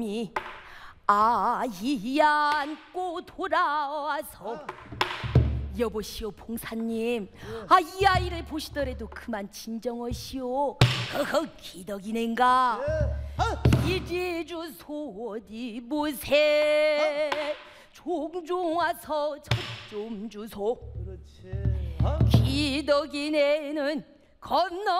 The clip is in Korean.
아이 안고 돌아와서 여보시오 봉사님, 이 아이를 보시더라도 그만 진정하시오. 허허 기덕이넨가 이제주 소디 무새 종종 와서 젖 좀 주소. 기덕이네는 건너